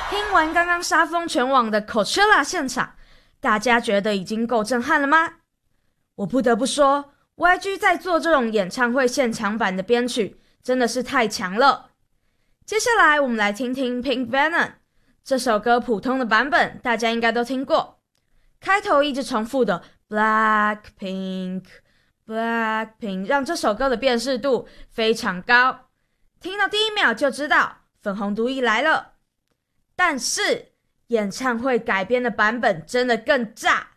听完刚刚杀疯全网的 Coachella 现场，大家觉得已经够震撼了吗？我不得不说 YG 在做这种演唱会现场版的编曲真的是太强了。接下来我们来听听 Pink Venom 这首歌，普通的版本大家应该都听过，开头一直重复的 Blackpink Blackpink 让这首歌的辨识度非常高，听到第一秒就知道粉红毒液来了。但是演唱会改编的版本真的更炸，